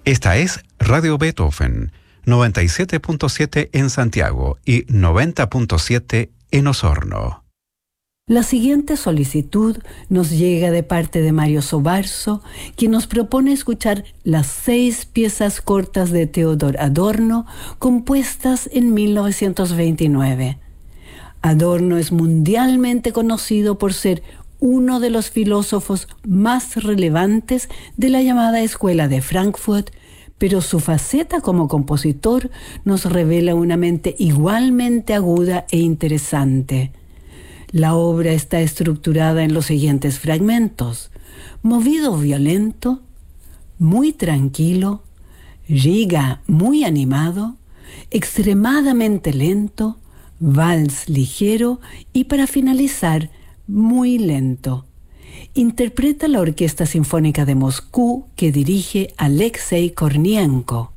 Esta es Radio Beethoven, 97.7 en Santiago y 90.7 en Osorno. La siguiente solicitud nos llega de parte de Mario Sobarzo, quien nos propone escuchar las 6 piezas cortas de Theodor Adorno, compuestas en 1929. Adorno es mundialmente conocido por ser uno de los filósofos más relevantes de la llamada Escuela de Frankfurt, pero su faceta como compositor nos revela una mente igualmente aguda e interesante. La obra está estructurada en los siguientes fragmentos: movido violento, muy tranquilo, Riga muy animado, extremadamente lento, vals ligero y para finalizar, muy lento. Interpreta la Orquesta Sinfónica de Moscú que dirige Alexei Kornienko.